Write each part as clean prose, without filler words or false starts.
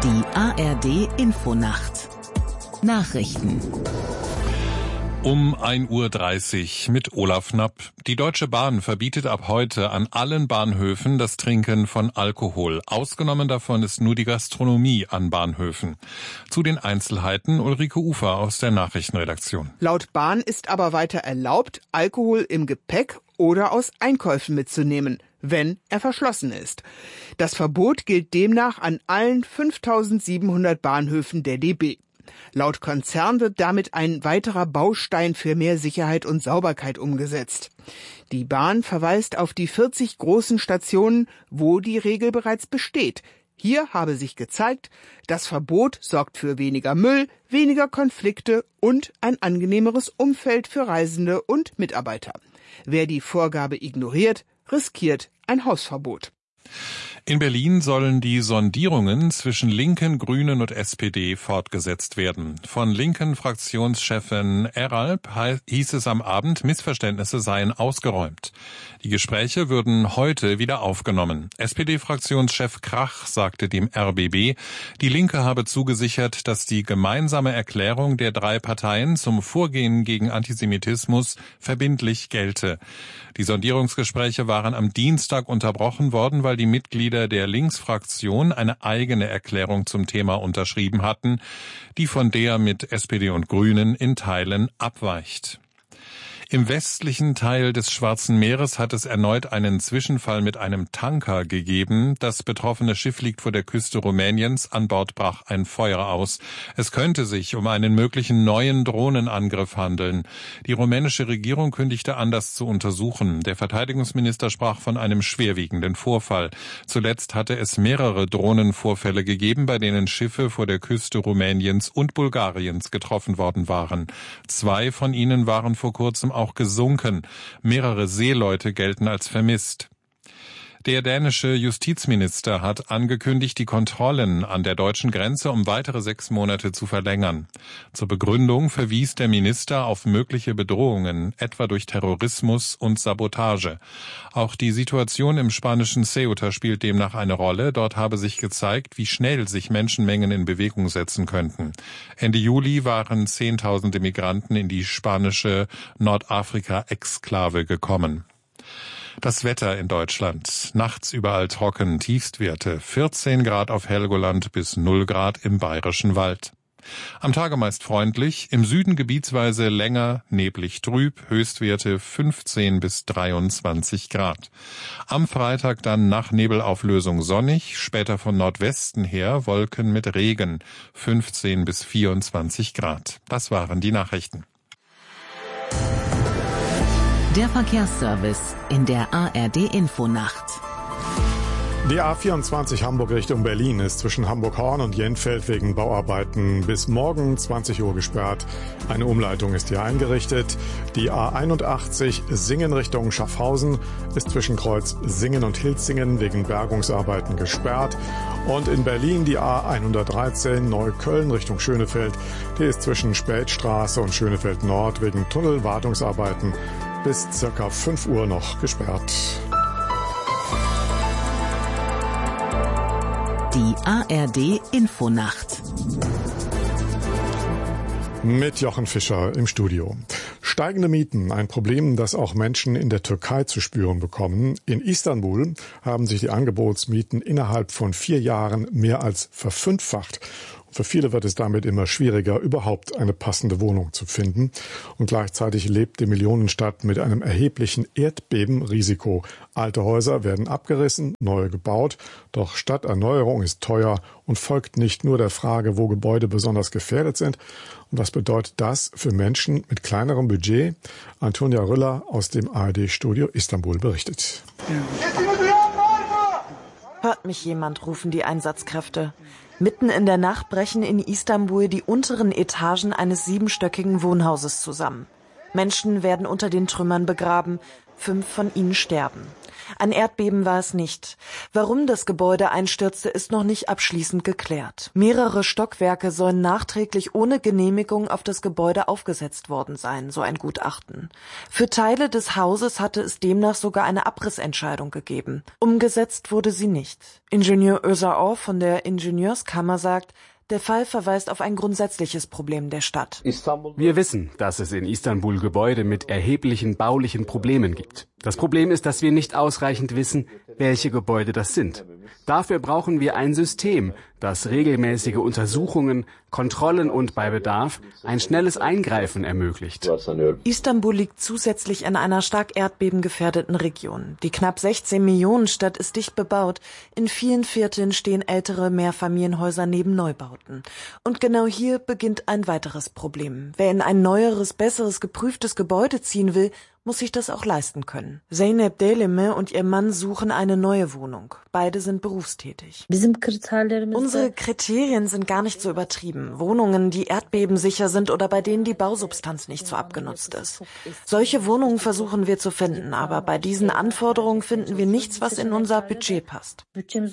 Die ARD-Infonacht. Nachrichten. Um 1:30 Uhr mit Olaf Knapp. Die Deutsche Bahn verbietet ab heute an allen Bahnhöfen das Trinken von Alkohol. Ausgenommen davon ist nur die Gastronomie an Bahnhöfen. Zu den Einzelheiten Ulrike Ufer aus der Nachrichtenredaktion. Laut Bahn ist aber weiter erlaubt, Alkohol im Gepäck oder aus Einkäufen mitzunehmen, wenn er verschlossen ist. Das Verbot gilt demnach an allen 5.700 Bahnhöfen der DB. Laut Konzern wird damit ein weiterer Baustein für mehr Sicherheit und Sauberkeit umgesetzt. Die Bahn verweist auf die 40 großen Stationen, wo die Regel bereits besteht. Hier habe sich gezeigt, das Verbot sorgt für weniger Müll, weniger Konflikte und ein angenehmeres Umfeld für Reisende und Mitarbeiter. Wer die Vorgabe ignoriert, riskiert ein Hausverbot. In Berlin sollen die Sondierungen zwischen Linken, Grünen und SPD fortgesetzt werden. Von linken Fraktionschefin Eralb hieß es am Abend, Missverständnisse seien ausgeräumt. Die Gespräche würden heute wieder aufgenommen. SPD-Fraktionschef Krach sagte dem RBB, die Linke habe zugesichert, dass die gemeinsame Erklärung der 3 Parteien zum Vorgehen gegen Antisemitismus verbindlich gelte. Die Sondierungsgespräche waren am Dienstag unterbrochen worden, weil die Mitglieder der Linksfraktion eine eigene Erklärung zum Thema unterschrieben hatten, die von der mit SPD und Grünen in Teilen abweicht. Im westlichen Teil des Schwarzen Meeres hat es erneut einen Zwischenfall mit einem Tanker gegeben. Das betroffene Schiff liegt vor der Küste Rumäniens. An Bord brach ein Feuer aus. Es könnte sich um einen möglichen neuen Drohnenangriff handeln. Die rumänische Regierung kündigte an, das zu untersuchen. Der Verteidigungsminister sprach von einem schwerwiegenden Vorfall. Zuletzt hatte es mehrere Drohnenvorfälle gegeben, bei denen Schiffe vor der Küste Rumäniens und Bulgariens getroffen worden waren. 2 von ihnen waren vor kurzem auch gesunken. Mehrere Seeleute gelten als vermisst. Der dänische Justizminister hat angekündigt, die Kontrollen an der deutschen Grenze um weitere 6 Monate zu verlängern. Zur Begründung verwies der Minister auf mögliche Bedrohungen, etwa durch Terrorismus und Sabotage. Auch die Situation im spanischen Ceuta spielt demnach eine Rolle. Dort habe sich gezeigt, wie schnell sich Menschenmengen in Bewegung setzen könnten. Ende Juli waren Zehntausende Migranten in die spanische Nordafrika-Exklave gekommen. Das Wetter in Deutschland. Nachts überall trocken, Tiefstwerte 14 Grad auf Helgoland bis 0 Grad im Bayerischen Wald. Am Tage meist freundlich, im Süden gebietsweise länger, neblig trüb, Höchstwerte 15 bis 23 Grad. Am Freitag dann nach Nebelauflösung sonnig, später von Nordwesten her Wolken mit Regen, 15 bis 24 Grad. Das waren die Nachrichten. Der Verkehrsservice in der ARD-Infonacht. Die A24 Hamburg Richtung Berlin ist zwischen Hamburg-Horn und Jenfeld wegen Bauarbeiten bis morgen 20 Uhr gesperrt. Eine Umleitung ist hier eingerichtet. Die A81 Singen Richtung Schaffhausen ist zwischen Kreuz Singen und Hilzingen wegen Bergungsarbeiten gesperrt. Und in Berlin die A113 Neukölln Richtung Schönefeld. Die ist zwischen Spätstraße und Schönefeld Nord wegen Tunnelwartungsarbeiten bis ca. 5 Uhr noch gesperrt. Die ARD-Infonacht. Mit Jochen Fischer im Studio. Steigende Mieten, ein Problem, das auch Menschen in der Türkei zu spüren bekommen. In Istanbul haben sich die Angebotsmieten innerhalb von 4 Jahren mehr als verfünffacht. Für viele wird es damit immer schwieriger, überhaupt eine passende Wohnung zu finden. Und gleichzeitig lebt die Millionenstadt mit einem erheblichen Erdbebenrisiko. Alte Häuser werden abgerissen, neue gebaut. Doch Stadterneuerung ist teuer und folgt nicht nur der Frage, wo Gebäude besonders gefährdet sind. Und was bedeutet das für Menschen mit kleinerem Budget? Antonia Rüller aus dem ARD-Studio Istanbul berichtet. Hört mich jemand, rufen die Einsatzkräfte. Mitten in der Nacht brechen in Istanbul die unteren Etagen eines 7-stöckigen Wohnhauses zusammen. Menschen werden unter den Trümmern begraben. 5 von ihnen sterben. Ein Erdbeben war es nicht. Warum das Gebäude einstürzte, ist noch nicht abschließend geklärt. Mehrere Stockwerke sollen nachträglich ohne Genehmigung auf das Gebäude aufgesetzt worden sein, so ein Gutachten. Für Teile des Hauses hatte es demnach sogar eine Abrissentscheidung gegeben. Umgesetzt wurde sie nicht. Ingenieur Özaor von der Ingenieurskammer sagt, der Fall verweist auf ein grundsätzliches Problem der Stadt. Wir wissen, dass es in Istanbul Gebäude mit erheblichen baulichen Problemen gibt. Das Problem ist, dass wir nicht ausreichend wissen, welche Gebäude das sind. Dafür brauchen wir ein System, das regelmäßige Untersuchungen, Kontrollen und bei Bedarf ein schnelles Eingreifen ermöglicht. Istanbul liegt zusätzlich in einer stark erdbebengefährdeten Region. Die knapp 16 Millionen Stadt ist dicht bebaut. In vielen Vierteln stehen ältere Mehrfamilienhäuser neben Neubauten. Und genau hier beginnt ein weiteres Problem. Wer in ein neueres, besseres, geprüftes Gebäude ziehen will, muss sich das auch leisten können. Zeynep Delime und ihr Mann suchen eine neue Wohnung. Beide sind berufstätig. Unsere Kriterien sind gar nicht so übertrieben. Wohnungen, die erdbebensicher sind oder bei denen die Bausubstanz nicht so abgenutzt ist. Solche Wohnungen versuchen wir zu finden, aber bei diesen Anforderungen finden wir nichts, was in unser Budget passt.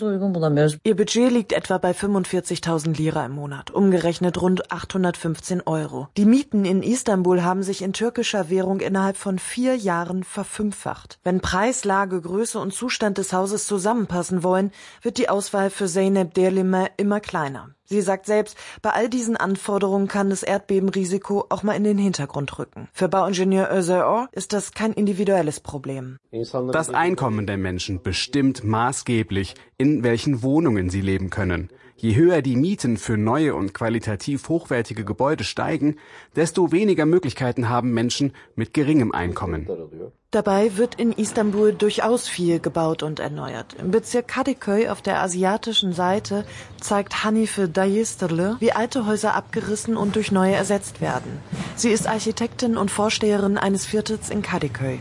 Ihr Budget liegt etwa bei 45.000 Lira im Monat, umgerechnet rund 815 €. Die Mieten in Istanbul haben sich in türkischer Währung innerhalb von 4 Jahren verfünffacht. Wenn Preis, Lage, Größe und Zustand des Hauses zusammenpassen wollen, wird die Auswahl für Zeynep Delime immer kleiner. Sie sagt selbst, bei all diesen Anforderungen kann das Erdbebenrisiko auch mal in den Hintergrund rücken. Für Bauingenieur Özaor ist das kein individuelles Problem. Das Einkommen der Menschen bestimmt maßgeblich, in welchen Wohnungen sie leben können. Je höher die Mieten für neue und qualitativ hochwertige Gebäude steigen, desto weniger Möglichkeiten haben Menschen mit geringem Einkommen. Dabei wird in Istanbul durchaus viel gebaut und erneuert. Im Bezirk Kadıköy auf der asiatischen Seite zeigt Hanife Dayistarlı, wie alte Häuser abgerissen und durch neue ersetzt werden. Sie ist Architektin und Vorsteherin eines Viertels in Kadıköy.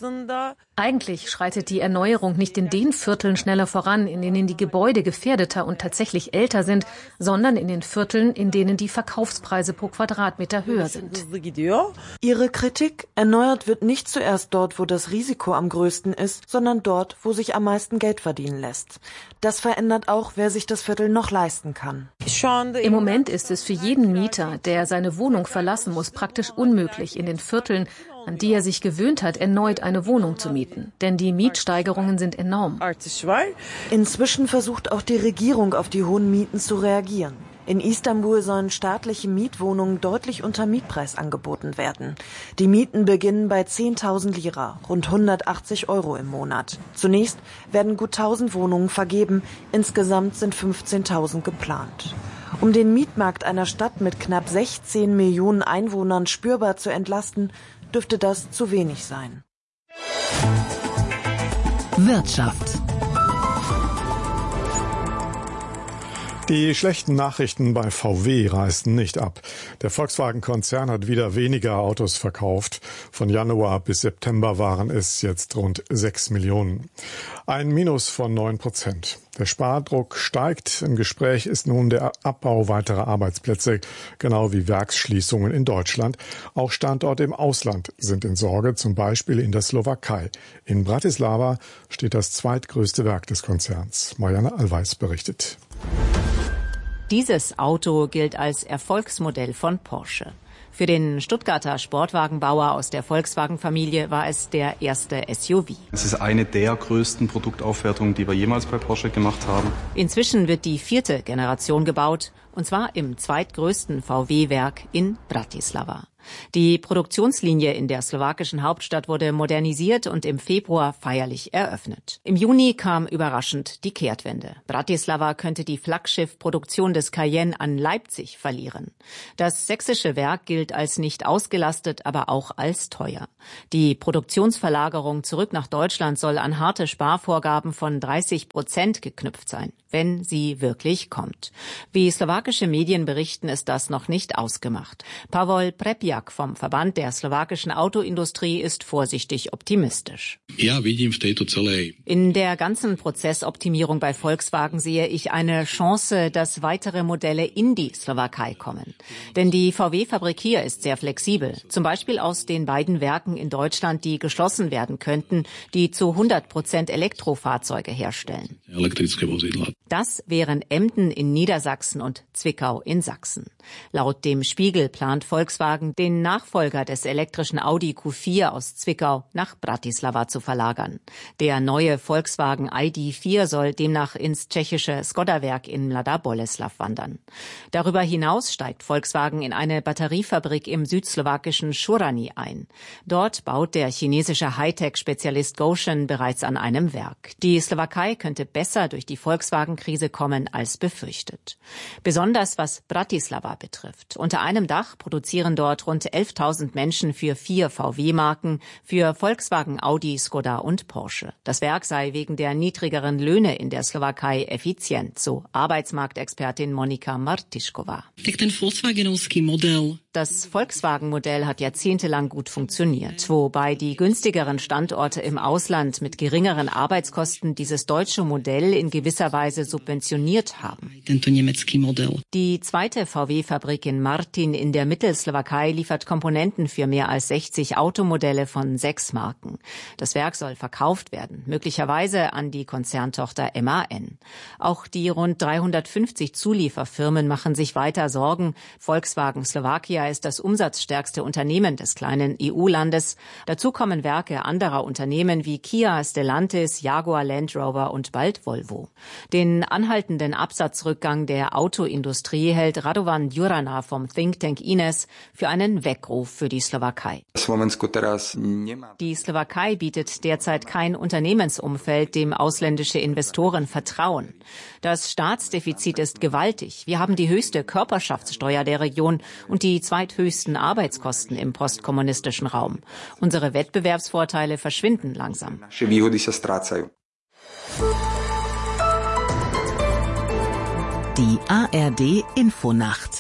Eigentlich schreitet die Erneuerung nicht in den Vierteln schneller voran, in denen die Gebäude gefährdeter und tatsächlich älter sind, sondern in den Vierteln, in denen die Verkaufspreise pro Quadratmeter höher sind. Ihre Kritik: Erneuert wird nicht zuerst dort, wo das Risiko am größten ist, sondern dort, wo sich am meisten Geld verdienen lässt. Das verändert auch, wer sich das Viertel noch leisten kann. Im Moment ist es für jeden Mieter, der seine Wohnung verlassen muss, praktisch unmöglich, in den Vierteln, an die er sich gewöhnt hat, erneut eine Wohnung zu mieten. Denn die Mietsteigerungen sind enorm. Inzwischen versucht auch die Regierung auf die hohen Mieten zu reagieren. In Istanbul sollen staatliche Mietwohnungen deutlich unter Mietpreis angeboten werden. Die Mieten beginnen bei 10.000 Lira, rund 180 € im Monat. Zunächst werden gut 1.000 Wohnungen vergeben, insgesamt sind 15.000 geplant. Um den Mietmarkt einer Stadt mit knapp 16 Millionen Einwohnern spürbar zu entlasten, dürfte das zu wenig sein. Wirtschaft. Die schlechten Nachrichten bei VW reißen nicht ab. Der Volkswagen-Konzern hat wieder weniger Autos verkauft. Von Januar bis September waren es jetzt rund 6 Millionen. Ein Minus von 9%. Der Spardruck steigt. Im Gespräch ist nun der Abbau weiterer Arbeitsplätze, genau wie Werksschließungen in Deutschland. Auch Standorte im Ausland sind in Sorge, zum Beispiel in der Slowakei. In Bratislava steht das zweitgrößte Werk des Konzerns. Marianne Allweis berichtet. Dieses Auto gilt als Erfolgsmodell von Porsche. Für den Stuttgarter Sportwagenbauer aus der Volkswagen-Familie war es der erste SUV. Es ist eine der größten Produktaufwertungen, die wir jemals bei Porsche gemacht haben. Inzwischen wird die 4. Generation gebaut, und zwar im zweitgrößten VW-Werk in Bratislava. Die Produktionslinie in der slowakischen Hauptstadt wurde modernisiert und im Februar feierlich eröffnet. Im Juni kam überraschend die Kehrtwende. Bratislava könnte die Flaggschiffproduktion des Cayenne an Leipzig verlieren. Das sächsische Werk gilt als nicht ausgelastet, aber auch als teuer. Die Produktionsverlagerung zurück nach Deutschland soll an harte Sparvorgaben von 30% geknüpft sein, wenn sie wirklich kommt. Wie slowakische Medien berichten, ist das noch nicht ausgemacht. Pavol Prepia Skoda-Werk vom Verband der slowakischen Autoindustrie ist vorsichtig optimistisch. In der ganzen Prozessoptimierung bei Volkswagen sehe ich eine Chance, dass weitere Modelle in die Slowakei kommen. Denn die VW-Fabrik hier ist sehr flexibel. Zum Beispiel aus den beiden Werken in Deutschland, die geschlossen werden könnten, die zu 100% Elektrofahrzeuge herstellen. Das wären Emden in Niedersachsen und Zwickau in Sachsen. Laut dem Spiegel plant Volkswagen, den Nachfolger des elektrischen Audi Q4 aus Zwickau nach Bratislava zu verlagern. Der neue Volkswagen ID.4 soll demnach ins tschechische Skoda-Werk in Mladá Boleslav wandern. Darüber hinaus steigt Volkswagen in eine Batteriefabrik im südslowakischen Šurany ein. Dort baut der chinesische Hightech-Spezialist Gotion bereits an einem Werk. Die Slowakei könnte besser durch die Volkswagen-Krise kommen als befürchtet. Besonders was Bratislava betrifft. Unter einem Dach produzieren dort rund 11.000 Menschen für 4 VW-Marken, für Volkswagen, Audi, Skoda und Porsche. Das Werk sei wegen der niedrigeren Löhne in der Slowakei effizient, so Arbeitsmarktexpertin Monika Martišková. Das Volkswagen-Modell hat jahrzehntelang gut funktioniert, wobei die günstigeren Standorte im Ausland mit geringeren Arbeitskosten dieses deutsche Modell in gewisser Weise subventioniert haben. Die zweite VW-Fabrik in Martin in der Mittelslowakei liefert Komponenten für mehr als 60 Automodelle von 6 Marken. Das Werk soll verkauft werden, möglicherweise an die Konzerntochter MAN. Auch die rund 350 Zulieferfirmen machen sich weiter Sorgen. Volkswagen Slowakia ist das umsatzstärkste Unternehmen des kleinen EU-Landes. Dazu kommen Werke anderer Unternehmen wie Kia, Stellantis, Jaguar Land Rover und bald Volvo. Den anhaltenden Absatzrückgang der Autoindustrie hält Radovan Djurana vom Think Tank Ines für einen Weckruf für die Slowakei. Die Slowakei bietet derzeit kein Unternehmensumfeld, dem ausländische Investoren vertrauen. Das Staatsdefizit ist gewaltig. Wir haben die höchste Körperschaftssteuer der Region und die zweithöchsten Arbeitskosten im postkommunistischen Raum. Unsere Wettbewerbsvorteile verschwinden langsam. Die ARD Infonacht.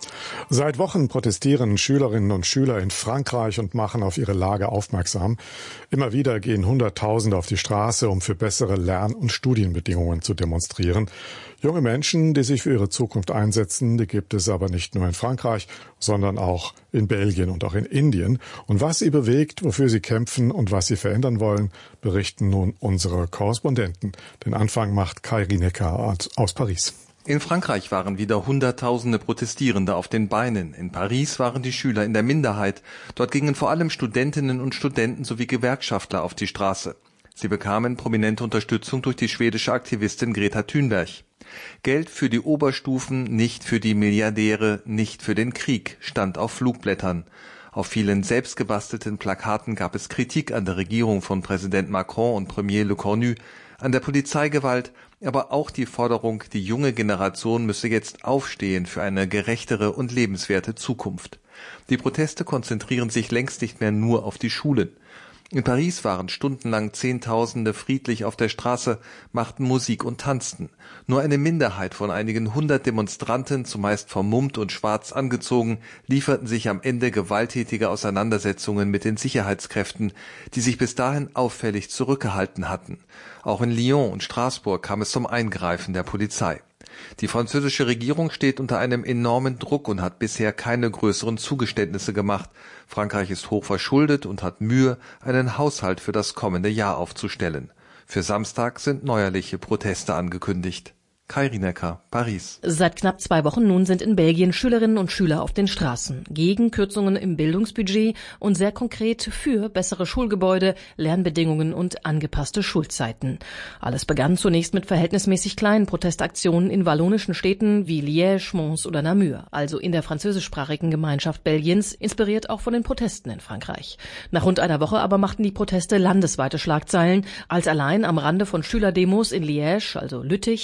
Seit Wochen protestieren Schülerinnen und Schüler in Frankreich und machen auf ihre Lage aufmerksam. Immer wieder gehen Hunderttausende auf die Straße, um für bessere Lern- und Studienbedingungen zu demonstrieren. Junge Menschen, die sich für ihre Zukunft einsetzen, die gibt es aber nicht nur in Frankreich, sondern auch in Belgien und auch in Indien. Und was sie bewegt, wofür sie kämpfen und was sie verändern wollen, berichten nun unsere Korrespondenten. Den Anfang macht Kai Rinecker aus Paris. In Frankreich waren wieder Hunderttausende Protestierende auf den Beinen. In Paris waren die Schüler in der Minderheit. Dort gingen vor allem Studentinnen und Studenten sowie Gewerkschaftler auf die Straße. Sie bekamen prominente Unterstützung durch die schwedische Aktivistin Greta Thunberg. Geld für die Oberstufen, nicht für die Milliardäre, nicht für den Krieg, stand auf Flugblättern. Auf vielen selbstgebastelten Plakaten gab es Kritik an der Regierung von Präsident Macron und Premier Le Cornu, an der Polizeigewalt, aber auch die Forderung, die junge Generation müsse jetzt aufstehen für eine gerechtere und lebenswerte Zukunft. Die Proteste konzentrieren sich längst nicht mehr nur auf die Schulen. In Paris waren stundenlang Zehntausende friedlich auf der Straße, machten Musik und tanzten. Nur eine Minderheit von einigen 100 Demonstranten, zumeist vermummt und schwarz angezogen, lieferten sich am Ende gewalttätige Auseinandersetzungen mit den Sicherheitskräften, die sich bis dahin auffällig zurückgehalten hatten. Auch in Lyon und Straßburg kam es zum Eingreifen der Polizei. Die französische Regierung steht unter einem enormen Druck und hat bisher keine größeren Zugeständnisse gemacht. Frankreich ist hoch verschuldet und hat Mühe, einen Haushalt für das kommende Jahr aufzustellen. Für Samstag sind neuerliche Proteste angekündigt. Kai Rinecker, Paris. Seit knapp 2 Wochen nun sind in Belgien Schülerinnen und Schüler auf den Straßen. Gegen Kürzungen im Bildungsbudget und sehr konkret für bessere Schulgebäude, Lernbedingungen und angepasste Schulzeiten. Alles begann zunächst mit verhältnismäßig kleinen Protestaktionen in wallonischen Städten wie Liège, Mons oder Namur, also in der französischsprachigen Gemeinschaft Belgiens, inspiriert auch von den Protesten in Frankreich. Nach rund einer Woche aber machten die Proteste landesweite Schlagzeilen, als allein am Rande von Schülerdemos in Liège, also Lüttich, 2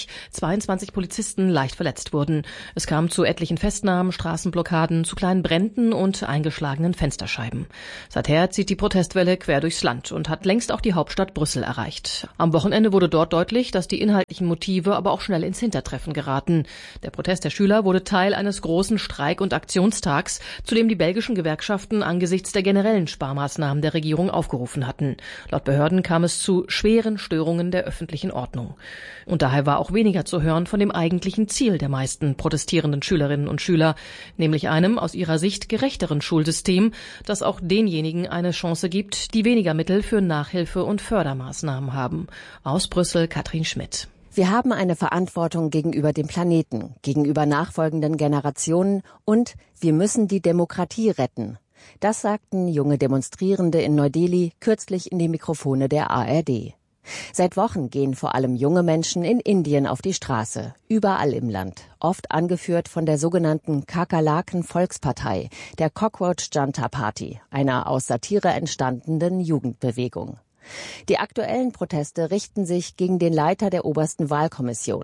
22 Polizisten leicht verletzt wurden. Es kam zu etlichen Festnahmen, Straßenblockaden, zu kleinen Bränden und eingeschlagenen Fensterscheiben. Seither zieht die Protestwelle quer durchs Land und hat längst auch die Hauptstadt Brüssel erreicht. Am Wochenende wurde dort deutlich, dass die inhaltlichen Motive aber auch schnell ins Hintertreffen geraten. Der Protest der Schüler wurde Teil eines großen Streik- und Aktionstags, zu dem die belgischen Gewerkschaften angesichts der generellen Sparmaßnahmen der Regierung aufgerufen hatten. Laut Behörden kam es zu schweren Störungen der öffentlichen Ordnung. Und daher war auch weniger zu hören von dem eigentlichen Ziel der meisten protestierenden Schülerinnen und Schüler, nämlich einem aus ihrer Sicht gerechteren Schulsystem, das auch denjenigen eine Chance gibt, die weniger Mittel für Nachhilfe und Fördermaßnahmen haben. Aus Brüssel, Katrin Schmidt. Wir haben eine Verantwortung gegenüber dem Planeten, gegenüber nachfolgenden Generationen und wir müssen die Demokratie retten. Das sagten junge Demonstrierende in Neu-Delhi kürzlich in die Mikrofone der ARD. Seit Wochen gehen vor allem junge Menschen in Indien auf die Straße, überall im Land, oft angeführt von der sogenannten Kakerlaken-Volkspartei, der Cockroach Junta Party, einer aus Satire entstandenen Jugendbewegung. Die aktuellen Proteste richten sich gegen den Leiter der obersten Wahlkommission.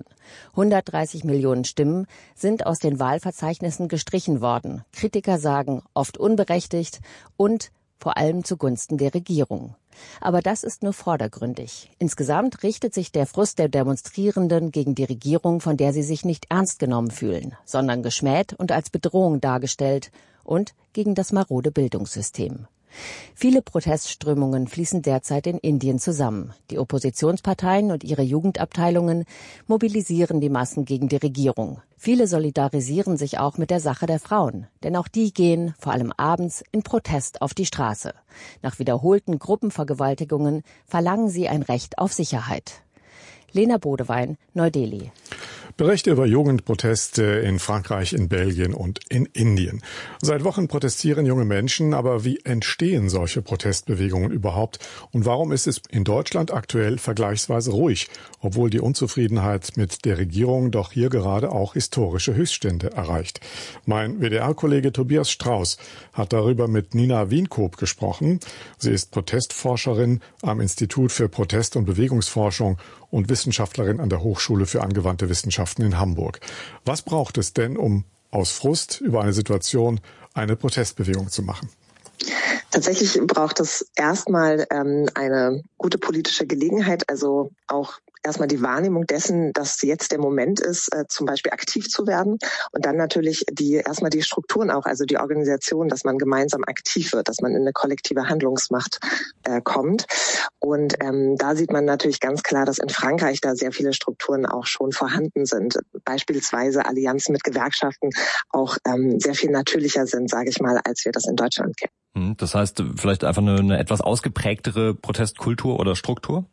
130 Millionen Stimmen sind aus den Wahlverzeichnissen gestrichen worden. Kritiker sagen, oft unberechtigt und vor allem zugunsten der Regierung. Aber das ist nur vordergründig. Insgesamt richtet sich der Frust der Demonstrierenden gegen die Regierung, von der sie sich nicht ernst genommen fühlen, sondern geschmäht und als Bedrohung dargestellt und gegen das marode Bildungssystem. Viele Protestströmungen fließen derzeit in Indien zusammen. Die Oppositionsparteien und ihre Jugendabteilungen mobilisieren die Massen gegen die Regierung. Viele solidarisieren sich auch mit der Sache der Frauen, denn auch die gehen, vor allem abends, in Protest auf die Straße. Nach wiederholten Gruppenvergewaltigungen verlangen sie ein Recht auf Sicherheit. Lena Bodewein, Neu-Delhi. Berichte über Jugendproteste in Frankreich, in Belgien und in Indien. Seit Wochen protestieren junge Menschen, aber wie entstehen solche Protestbewegungen überhaupt? Und warum ist es in Deutschland aktuell vergleichsweise ruhig, obwohl die Unzufriedenheit mit der Regierung doch hier gerade auch historische Höchststände erreicht? Mein WDR-Kollege Tobias Strauß hat darüber mit Nina Wienkoop gesprochen. Sie ist Protestforscherin am Institut für Protest- und Bewegungsforschung und Wissenschaftlerin an der Hochschule für angewandte Wissenschaften in Hamburg. Was braucht es denn, um aus Frust über eine Situation eine Protestbewegung zu machen? Tatsächlich braucht es erstmal eine gute politische Gelegenheit, also auch erstmal die Wahrnehmung dessen, dass jetzt der Moment ist, zum Beispiel aktiv zu werden und dann natürlich erstmal die Strukturen auch, also die Organisation, dass man gemeinsam aktiv wird, dass man in eine kollektive Handlungsmacht kommt. Und da sieht man natürlich ganz klar, dass in Frankreich da sehr viele Strukturen auch schon vorhanden sind. Beispielsweise Allianzen mit Gewerkschaften auch sehr viel natürlicher sind, sage ich mal, als wir das in Deutschland kennen. Das heißt, vielleicht einfach eine etwas ausgeprägtere Protestkultur oder Struktur?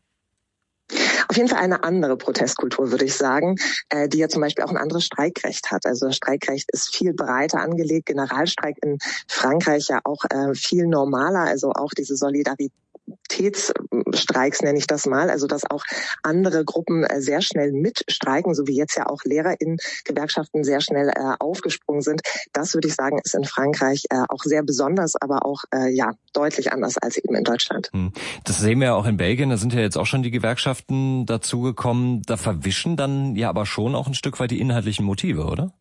Auf jeden Fall eine andere Protestkultur, würde ich sagen, die ja zum Beispiel auch ein anderes Streikrecht hat. Also das Streikrecht ist viel breiter angelegt. Generalstreik in Frankreich ja auch viel normaler, also auch diese Solidaritätsstreiks nenne ich das mal, also dass auch andere Gruppen sehr schnell mitstreiken, so wie jetzt ja auch LehrerInnen-Gewerkschaften sehr schnell aufgesprungen sind. Das würde ich sagen, ist in Frankreich auch sehr besonders, aber auch deutlich anders als eben in Deutschland. Das sehen wir ja auch in Belgien, da sind ja jetzt auch schon die Gewerkschaften dazugekommen. Da verwischen dann ja aber schon auch ein Stück weit die inhaltlichen Motive, oder?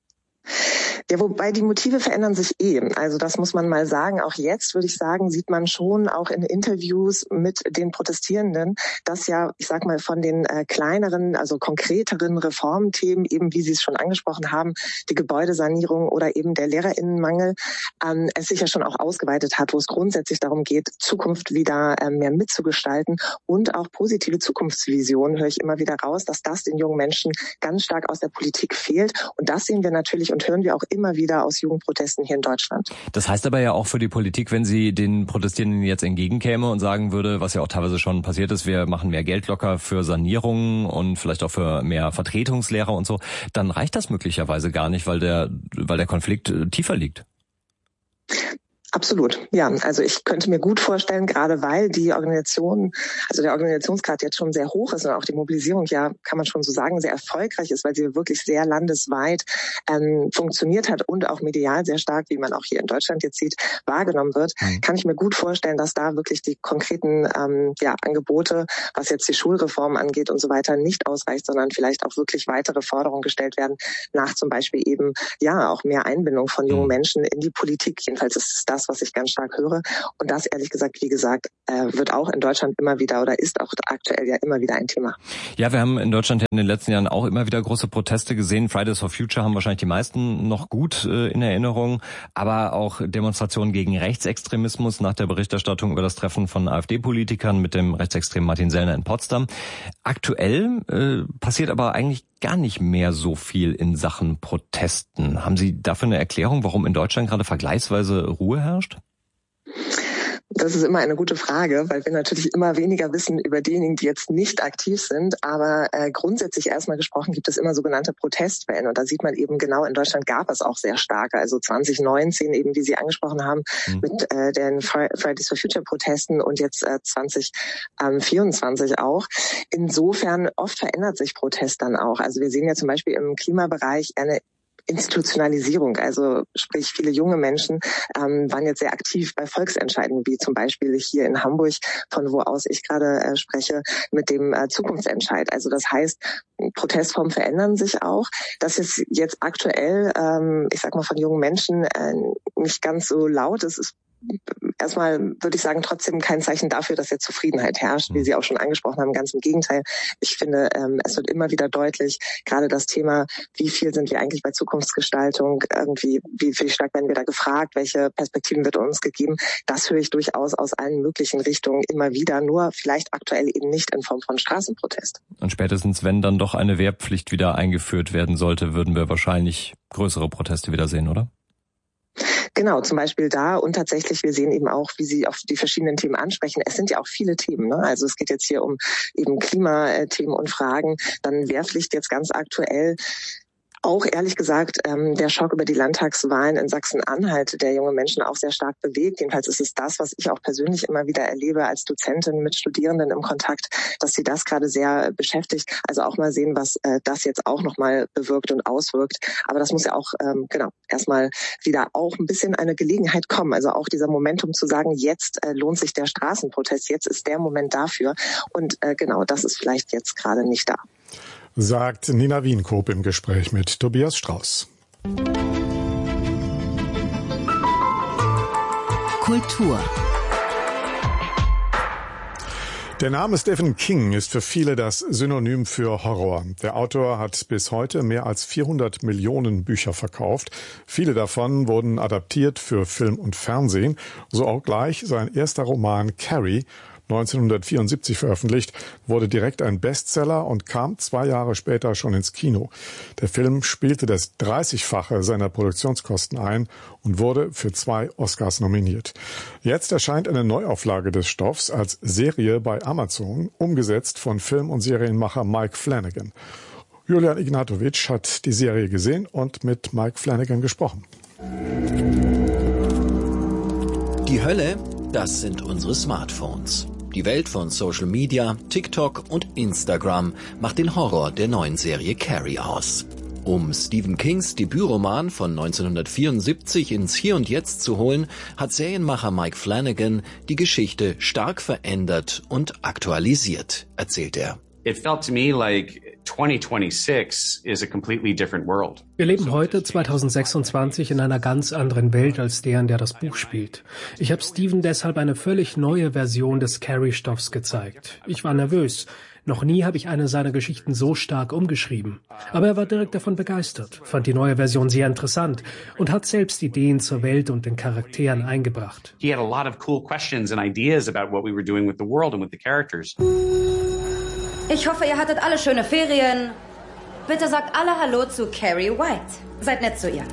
Ja, wobei die Motive verändern sich Also das muss man mal sagen. Auch jetzt, würde ich sagen, sieht man schon auch in Interviews mit den Protestierenden, dass ja, ich sag mal, von den kleineren, also konkreteren Reformthemen, eben wie Sie es schon angesprochen haben, die Gebäudesanierung oder eben der LehrerInnenmangel, es sich ja schon auch ausgeweitet hat, wo es grundsätzlich darum geht, Zukunft wieder mehr mitzugestalten und auch positive Zukunftsvisionen, höre ich immer wieder raus, dass das den jungen Menschen ganz stark aus der Politik fehlt. Und das sehen wir natürlich und hören wir auch immer wieder aus Jugendprotesten hier in Deutschland. Das heißt aber ja auch für die Politik, wenn sie den Protestierenden jetzt entgegenkäme und sagen würde, was ja auch teilweise schon passiert ist, wir machen mehr Geld locker für Sanierungen und vielleicht auch für mehr Vertretungslehrer und so, dann reicht das möglicherweise gar nicht, weil der Konflikt tiefer liegt. Absolut, ja. Also ich könnte mir gut vorstellen, gerade weil die Organisation, also der Organisationsgrad jetzt schon sehr hoch ist und auch die Mobilisierung ja, kann man schon so sagen, sehr erfolgreich ist, weil sie wirklich sehr landesweit funktioniert hat und auch medial sehr stark, wie man auch hier in Deutschland jetzt sieht, wahrgenommen wird, kann ich mir gut vorstellen, dass da wirklich die konkreten Angebote, was jetzt die Schulreform angeht und so weiter, nicht ausreicht, sondern vielleicht auch wirklich weitere Forderungen gestellt werden, nach zum Beispiel eben auch mehr Einbindung von jungen Menschen in die Politik. Jedenfalls ist es das, was ich ganz stark höre. Und das, ehrlich gesagt, wie gesagt, wird auch in Deutschland immer wieder oder ist auch aktuell ja immer wieder ein Thema. Ja, wir haben in Deutschland in den letzten Jahren auch immer wieder große Proteste gesehen. Fridays for Future haben wahrscheinlich die meisten noch gut in Erinnerung, aber auch Demonstrationen gegen Rechtsextremismus nach der Berichterstattung über das Treffen von AfD-Politikern mit dem rechtsextremen Martin Sellner in Potsdam. Aktuell passiert aber eigentlich gar nicht mehr so viel in Sachen Protesten. Haben Sie dafür eine Erklärung, warum in Deutschland gerade vergleichsweise Ruhe herrscht? Das ist immer eine gute Frage, weil wir natürlich immer weniger wissen über diejenigen, die jetzt nicht aktiv sind. Aber grundsätzlich erstmal gesprochen gibt es immer sogenannte Protestwellen. Und da sieht man eben genau, in Deutschland gab es auch sehr starke. Also 2019 eben, wie Sie angesprochen haben, mit den Fridays for Future Protesten und jetzt 2024 auch. Insofern oft verändert sich Protest dann auch. Also wir sehen ja zum Beispiel im Klimabereich eine Institutionalisierung, also sprich viele junge Menschen waren jetzt sehr aktiv bei Volksentscheiden, wie zum Beispiel hier in Hamburg, von wo aus ich gerade spreche, mit dem Zukunftsentscheid. Also das heißt, Protestformen verändern sich auch. Das ist jetzt aktuell, ich sag mal, von jungen Menschen nicht ganz so laut. Es ist erstmal, würde ich sagen, trotzdem kein Zeichen dafür, dass jetzt Zufriedenheit herrscht, wie Sie auch schon angesprochen haben. Ganz im Gegenteil. Ich finde, es wird immer wieder deutlich, gerade das Thema, wie viel sind wir eigentlich bei Zukunftsgestaltung, irgendwie, wie stark werden wir da gefragt, welche Perspektiven wird uns gegeben. Das höre ich durchaus aus allen möglichen Richtungen immer wieder, nur vielleicht aktuell eben nicht in Form von Straßenprotest. Und spätestens, wenn dann doch eine Wehrpflicht wieder eingeführt werden sollte, würden wir wahrscheinlich größere Proteste wieder sehen, oder? Genau, zum Beispiel da und tatsächlich, wir sehen eben auch, wie Sie auf die verschiedenen Themen ansprechen. Es sind ja auch viele Themen, ne? Also es geht jetzt hier um eben Klimathemen und Fragen, dann Wehrpflicht jetzt ganz aktuell. Auch ehrlich gesagt, der Schock über die Landtagswahlen in Sachsen-Anhalt, der junge Menschen auch sehr stark bewegt. Jedenfalls ist es das, was ich auch persönlich immer wieder erlebe als Dozentin mit Studierenden im Kontakt, dass sie das gerade sehr beschäftigt. Also auch mal sehen, was das jetzt auch nochmal bewirkt und auswirkt. Aber das muss ja auch erstmal wieder auch ein bisschen eine Gelegenheit kommen. Also auch dieser Momentum zu sagen, jetzt lohnt sich der Straßenprotest, jetzt ist der Moment dafür. Und das ist vielleicht jetzt gerade nicht da. Sagt Nina Wienkoop im Gespräch mit Tobias Strauß. Kultur. Der Name Stephen King ist für viele das Synonym für Horror. Der Autor hat bis heute mehr als 400 Millionen Bücher verkauft. Viele davon wurden adaptiert für Film und Fernsehen. So auch gleich sein erster Roman Carrie, 1974 veröffentlicht, wurde direkt ein Bestseller und kam 2 Jahre später schon ins Kino. Der Film spielte das 30-fache seiner Produktionskosten ein und wurde für 2 Oscars nominiert. Jetzt erscheint eine Neuauflage des Stoffs als Serie bei Amazon, umgesetzt von Film- und Serienmacher Mike Flanagan. Julian Ignatowitsch hat die Serie gesehen und mit Mike Flanagan gesprochen. Die Hölle, das sind unsere Smartphones. Die Welt von Social Media, TikTok und Instagram macht den Horror der neuen Serie Carrie aus. Um Stephen Kings Debütroman von 1974 ins Hier und Jetzt zu holen, hat Serienmacher Mike Flanagan die Geschichte stark verändert und aktualisiert, erzählt er. It felt to me like 2026 is a completely different world. Wir leben heute 2026 in einer ganz anderen Welt als der, in der das Buch spielt. Ich habe Stephen deshalb eine völlig neue Version des Carrie-Stoffs gezeigt. Ich war nervös. Noch nie habe ich eine seiner Geschichten so stark umgeschrieben. Aber er war direkt davon begeistert, fand die neue Version sehr interessant und hat selbst Ideen zur Welt und den Charakteren eingebracht. He had a lot of cool questions and ideas about what we were doing with the world and with the characters. Ich hoffe, ihr hattet alle schöne Ferien. Bitte sagt alle Hallo zu Carrie White. Seid nett zu ihr.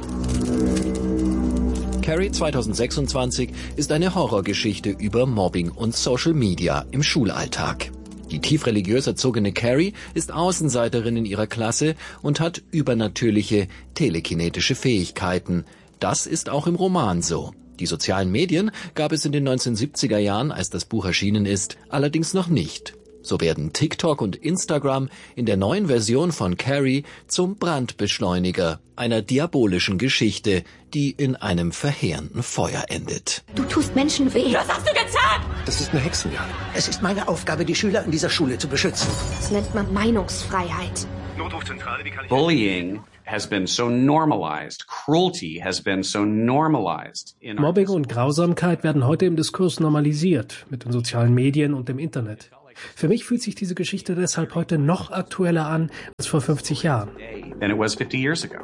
Carrie 2026 ist eine Horrorgeschichte über Mobbing und Social Media im Schulalltag. Die tief religiös erzogene Carrie ist Außenseiterin in ihrer Klasse und hat übernatürliche telekinetische Fähigkeiten. Das ist auch im Roman so. Die sozialen Medien gab es in den 1970er Jahren, als das Buch erschienen ist, allerdings noch nicht. So werden TikTok und Instagram in der neuen Version von Carrie zum Brandbeschleuniger einer diabolischen Geschichte, die in einem verheerenden Feuer endet. Du tust Menschen weh. Was hast du getan? Das ist eine Hexenjagd. Es ist meine Aufgabe, die Schüler in dieser Schule zu beschützen. Das nennt man Meinungsfreiheit. Notrufzentrale, wie kann ich... Bullying has been so normalized. Cruelty has been so normalized. Mobbing und Grausamkeit werden heute im Diskurs normalisiert, mit den sozialen Medien und dem Internet. Für mich fühlt sich diese Geschichte deshalb heute noch aktueller an als vor 50 Jahren. Than it was 50 years ago.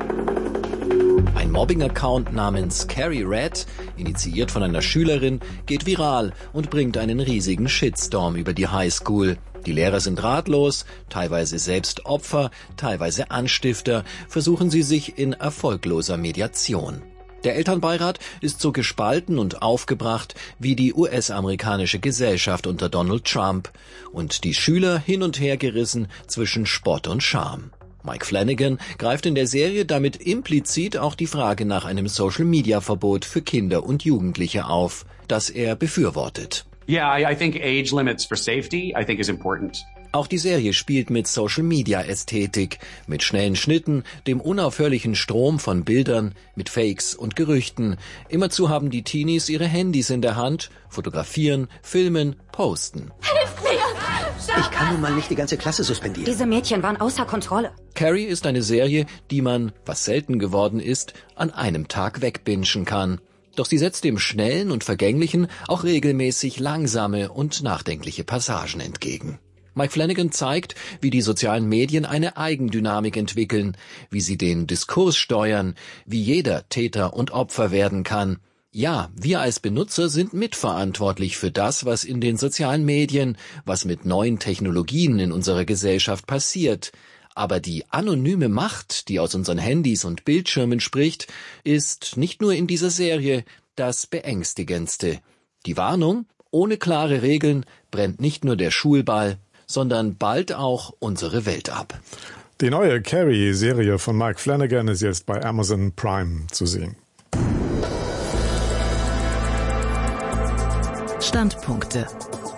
Ein Mobbing-Account namens Carrie Red, initiiert von einer Schülerin, geht viral und bringt einen riesigen Shitstorm über die Highschool. Die Lehrer sind ratlos, teilweise selbst Opfer, teilweise Anstifter, versuchen sie sich in erfolgloser Mediation. Der Elternbeirat ist so gespalten und aufgebracht wie die US-amerikanische Gesellschaft unter Donald Trump und die Schüler hin und her gerissen zwischen Spott und Scham. Mike Flanagan greift in der Serie damit implizit auch die Frage nach einem Social-Media-Verbot für Kinder und Jugendliche auf, das er befürwortet. Yeah, I think age limits for safety, I think is important. Auch die Serie spielt mit Social-Media-Ästhetik, mit schnellen Schnitten, dem unaufhörlichen Strom von Bildern, mit Fakes und Gerüchten. Immerzu haben die Teenies ihre Handys in der Hand, fotografieren, filmen, posten. Hilf mir! Ich kann nun mal nicht die ganze Klasse suspendieren. Diese Mädchen waren außer Kontrolle. Carrie ist eine Serie, die man, was selten geworden ist, an einem Tag wegbingen kann. Doch sie setzt dem Schnellen und Vergänglichen auch regelmäßig langsame und nachdenkliche Passagen entgegen. Mike Flanagan zeigt, wie die sozialen Medien eine Eigendynamik entwickeln, wie sie den Diskurs steuern, wie jeder Täter und Opfer werden kann. Ja, wir als Benutzer sind mitverantwortlich für das, was in den sozialen Medien, was mit neuen Technologien in unserer Gesellschaft passiert. Aber die anonyme Macht, die aus unseren Handys und Bildschirmen spricht, ist nicht nur in dieser Serie das Beängstigendste. Die Warnung, ohne klare Regeln brennt nicht nur der Schulball, sondern bald auch unsere Welt ab. Die neue Carrie-Serie von Mike Flanagan ist jetzt bei Amazon Prime zu sehen. Standpunkte.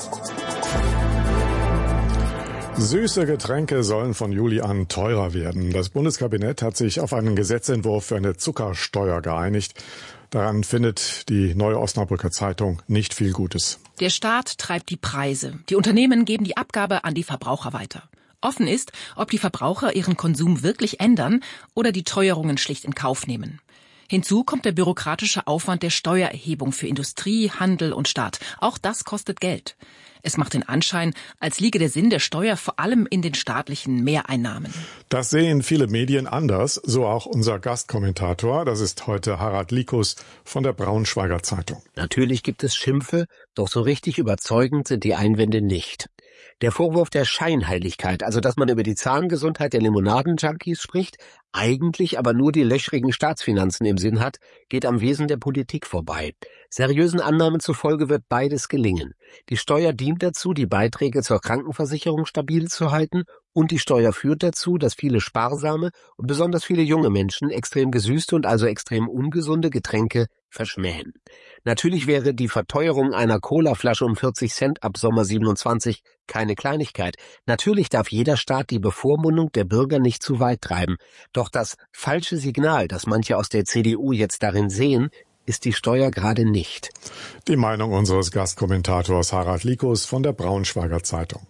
Süße Getränke sollen von Juli an teurer werden. Das Bundeskabinett hat sich auf einen Gesetzentwurf für eine Zuckersteuer geeinigt. Daran findet die Neue Osnabrücker Zeitung nicht viel Gutes. Der Staat treibt die Preise. Die Unternehmen geben die Abgabe an die Verbraucher weiter. Offen ist, ob die Verbraucher ihren Konsum wirklich ändern oder die Teuerungen schlicht in Kauf nehmen. Hinzu kommt der bürokratische Aufwand der Steuererhebung für Industrie, Handel und Staat. Auch das kostet Geld. Es macht den Anschein, als liege der Sinn der Steuer vor allem in den staatlichen Mehreinnahmen. Das sehen viele Medien anders, so auch unser Gastkommentator. Das ist heute Harald Likus von der Braunschweiger Zeitung. Natürlich gibt es Schimpfe, doch so richtig überzeugend sind die Einwände nicht. Der Vorwurf der Scheinheiligkeit, also dass man über die Zahngesundheit der Limonaden-Junkies spricht, eigentlich aber nur die löchrigen Staatsfinanzen im Sinn hat, geht am Wesen der Politik vorbei. Seriösen Annahmen zufolge wird beides gelingen. Die Steuer dient dazu, die Beiträge zur Krankenversicherung stabil zu halten, und die Steuer führt dazu, dass viele sparsame und besonders viele junge Menschen extrem gesüßte und also extrem ungesunde Getränke verschmähen. Natürlich wäre die Verteuerung einer Colaflasche um 40 Cent ab Sommer 27 keine Kleinigkeit. Natürlich darf jeder Staat die Bevormundung der Bürger nicht zu weit treiben. Doch das falsche Signal, das manche aus der CDU jetzt darin sehen, ist die Steuer gerade nicht. Die Meinung unseres Gastkommentators Harald Likus von der Braunschweiger Zeitung.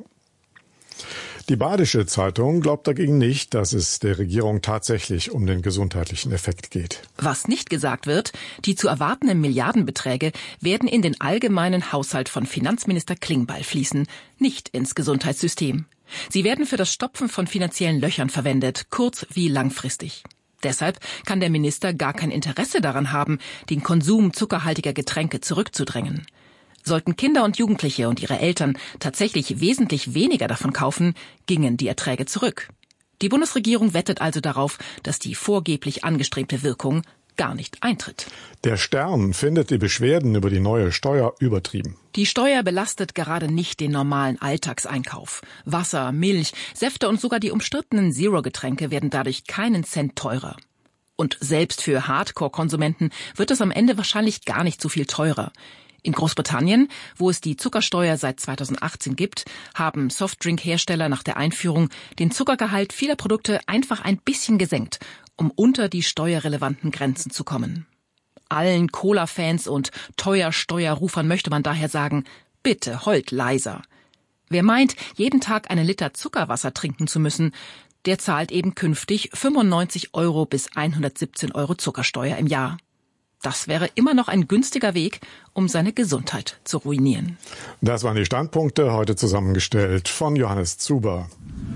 Die Badische Zeitung glaubt dagegen nicht, dass es der Regierung tatsächlich um den gesundheitlichen Effekt geht. Was nicht gesagt wird, die zu erwartenden Milliardenbeträge werden in den allgemeinen Haushalt von Finanzminister Klingbeil fließen, nicht ins Gesundheitssystem. Sie werden für das Stopfen von finanziellen Löchern verwendet, kurz- wie langfristig. Deshalb kann der Minister gar kein Interesse daran haben, den Konsum zuckerhaltiger Getränke zurückzudrängen. Sollten Kinder und Jugendliche und ihre Eltern tatsächlich wesentlich weniger davon kaufen, gingen die Erträge zurück. Die Bundesregierung wettet also darauf, dass die vorgeblich angestrebte Wirkung gar nicht eintritt. Der Stern findet die Beschwerden über die neue Steuer übertrieben. Die Steuer belastet gerade nicht den normalen Alltagseinkauf. Wasser, Milch, Säfte und sogar die umstrittenen Zero-Getränke werden dadurch keinen Cent teurer. Und selbst für Hardcore-Konsumenten wird es am Ende wahrscheinlich gar nicht so viel teurer. In Großbritannien, wo es die Zuckersteuer seit 2018 gibt, haben Softdrink-Hersteller nach der Einführung den Zuckergehalt vieler Produkte einfach ein bisschen gesenkt, um unter die steuerrelevanten Grenzen zu kommen. Allen Cola-Fans und Teuer-Steuerrufern möchte man daher sagen, bitte heult leiser. Wer meint, jeden Tag einen Liter Zuckerwasser trinken zu müssen, der zahlt eben künftig 95 € bis 117 € Zuckersteuer im Jahr. Das wäre immer noch ein günstiger Weg, um seine Gesundheit zu ruinieren. Das waren die Standpunkte, heute zusammengestellt von Johannes Zuber.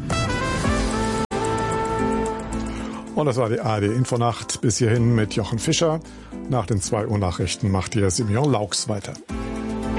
Und das war die ARD Infonacht. Bis hierhin mit Jochen Fischer. Nach den 2 Uhr Nachrichten macht hier Simeon Laux weiter.